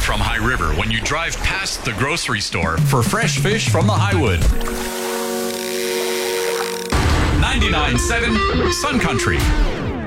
from High River when you drive past the grocery store for fresh fish from the Highwood. 99.7 Sun Country.